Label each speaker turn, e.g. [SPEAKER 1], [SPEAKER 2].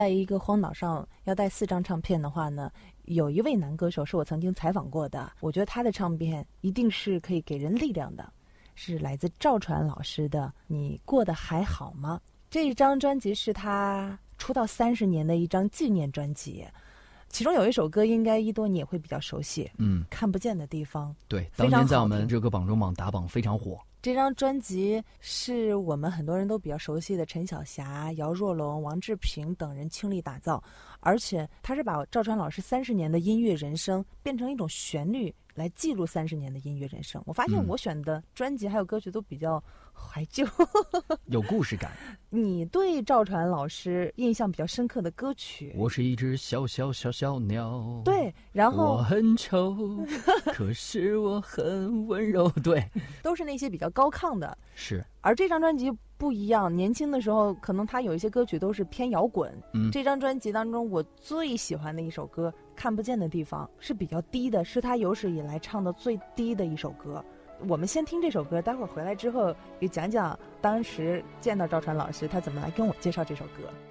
[SPEAKER 1] 在一个荒岛上要带4张唱片的话呢，有一位男歌手是我曾经采访过的，我觉得他的唱片一定是可以给人力量的，是来自赵传老师的《你过得还好吗》。这一张专辑是他出道30年的一张纪念专辑，其中有一首歌应该一多你也会比较熟悉，看不见的地方。
[SPEAKER 2] 对，当年在我们热歌榜中榜打榜非常火。
[SPEAKER 1] 这张专辑是我们很多人都比较熟悉的陈小霞、姚若龙、王志平等人倾力打造，而且他是把赵传老师30年的音乐人生变成一种旋律来记录30年的音乐人生。我发现我选的专辑还有歌曲都比较怀旧
[SPEAKER 2] 有故事感。
[SPEAKER 1] 你对赵传老师印象比较深刻的歌曲？
[SPEAKER 2] 我是一只小小小小鸟，
[SPEAKER 1] 对，然后
[SPEAKER 2] 我很丑可是我很温柔，对，
[SPEAKER 1] 都是那些比较高亢的。
[SPEAKER 2] 是，
[SPEAKER 1] 而这张专辑不一样，年轻的时候可能他有一些歌曲都是偏摇滚。这张专辑当中我最喜欢的一首歌《看不见的地方》是比较低的，是他有史以来唱的最低的一首歌。我们先听这首歌，待会儿回来之后也讲讲当时见到赵传老师他怎么来跟我介绍这首歌。